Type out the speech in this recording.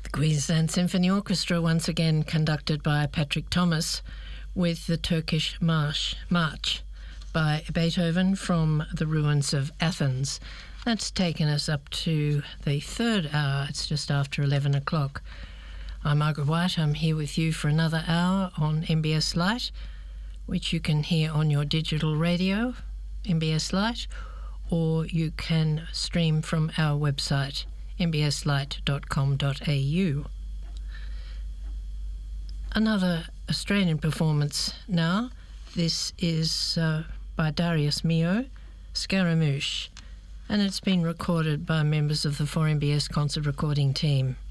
The Queensland Symphony Orchestra, once again conducted by Patrick Thomas, with the Turkish March by Beethoven from the ruins of Athens. That's taken us up to the third hour. It's just after 11 o'clock. I'm Margaret White. I'm here with you for another hour on MBS Lite, which you can hear on your digital radio, MBS Lite, or you can stream from our website, mbslite.com.au. Another Australian performance now. This is by Darius Milhaud, Scaramouche, and it's been recorded by members of the 4MBS concert recording team.